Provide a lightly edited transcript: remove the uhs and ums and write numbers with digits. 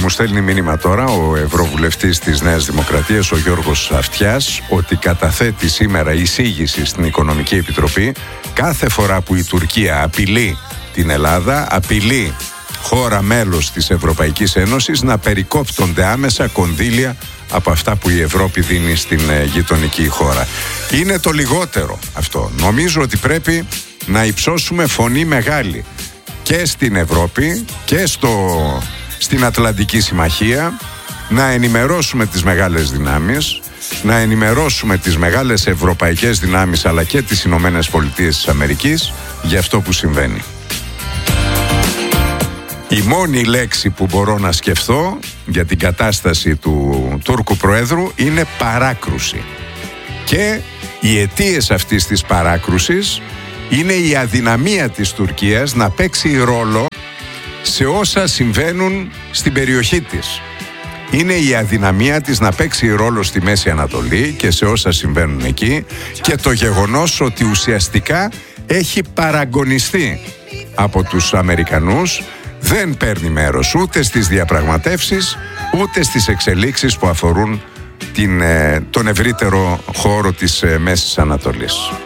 μου στέλνει μήνυμα τώρα ο Ευρωβουλευτής της Νέας Δημοκρατίας, ο Γιώργος Αυτιάς, ότι καταθέτει σήμερα εισήγηση στην Οικονομική Επιτροπή κάθε φορά που η Τουρκία απειλεί την Ελλάδα, απειλεί χώρα μέλος της Ευρωπαϊκής Ένωσης, να περικόπτονται άμεσα κονδύλια από αυτά που η Ευρώπη δίνει στην γειτονική χώρα. Είναι το λιγότερο αυτό. Νομίζω ότι πρέπει να υψώσουμε φωνή μεγάλη και στην Ευρώπη και στην Ατλαντική Συμμαχία, να ενημερώσουμε τις μεγάλες δυνάμεις, να ενημερώσουμε τις μεγάλες ευρωπαϊκές δυνάμεις αλλά και τις Ηνωμένες Πολιτείες της Αμερικής για αυτό που συμβαίνει. Η μόνη λέξη που μπορώ να σκεφτώ για την κατάσταση του Τούρκου Προέδρου είναι παράκρουση. Και οι αιτίες αυτής της παράκρουσης είναι η αδυναμία της Τουρκίας να παίξει ρόλο σε όσα συμβαίνουν στην περιοχή της. Είναι η αδυναμία της να παίξει ρόλο στη Μέση Ανατολή και σε όσα συμβαίνουν εκεί, και το γεγονός ότι ουσιαστικά έχει παραγωνιστεί από τους Αμερικανούς, δεν παίρνει μέρος ούτε στις διαπραγματεύσεις ούτε στις εξελίξεις που αφορούν τον ευρύτερο χώρο της Μέσης Ανατολής.